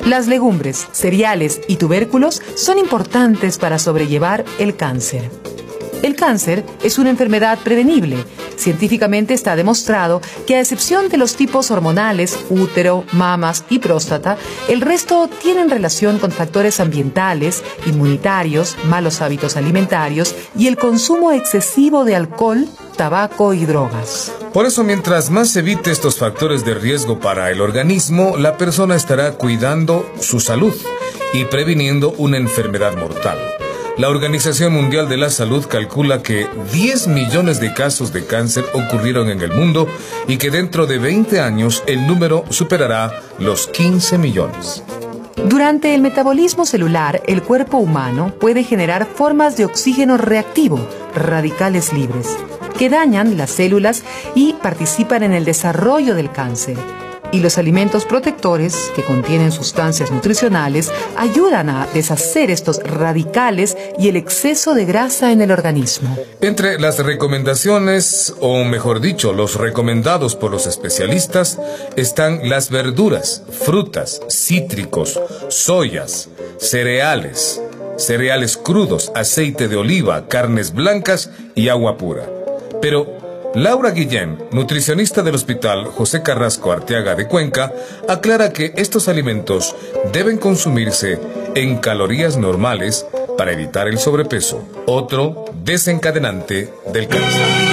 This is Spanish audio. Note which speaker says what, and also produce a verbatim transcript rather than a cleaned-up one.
Speaker 1: Las legumbres, cereales y tubérculos son importantes para sobrellevar el cáncer. El cáncer es una enfermedad prevenible. Científicamente está demostrado que a excepción de los tipos hormonales, útero, mamas y próstata, el resto tienen relación con factores ambientales, inmunitarios, malos hábitos alimentarios y el consumo excesivo de alcohol, tabaco y drogas.
Speaker 2: Por eso, mientras más evite estos factores de riesgo para el organismo, la persona estará cuidando su salud y previniendo una enfermedad mortal. La Organización Mundial de la Salud calcula que diez millones de casos de cáncer ocurrieron en el mundo y que dentro de veinte años el número superará los quince millones.
Speaker 1: Durante el metabolismo celular, el cuerpo humano puede generar formas de oxígeno reactivo, radicales libres, que dañan las células y participan en el desarrollo del cáncer. Y los alimentos protectores, que contienen sustancias nutricionales, ayudan a deshacer estos radicales y el exceso de grasa en el organismo.
Speaker 2: Entre las recomendaciones, o mejor dicho, los recomendados por los especialistas, están las verduras, frutas, cítricos, soyas, cereales, cereales crudos, aceite de oliva, carnes blancas y agua pura. Pero Laura Guillén, nutricionista del Hospital José Carrasco Arteaga de Cuenca, aclara que estos alimentos deben consumirse en calorías normales para evitar el sobrepeso, otro desencadenante del cáncer.